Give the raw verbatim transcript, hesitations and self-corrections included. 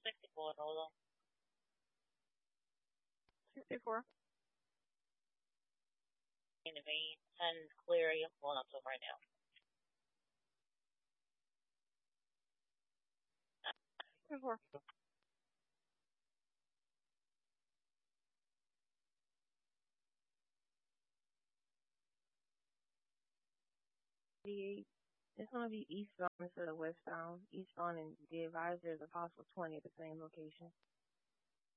sixty-four, hold on. sixty-four. In the main, ten clear, you're pulling up to them right now. sixty-four. eighty-eight. It's going to be eastbound instead of westbound. Eastbound and the advisor is a possible twenty at the same location.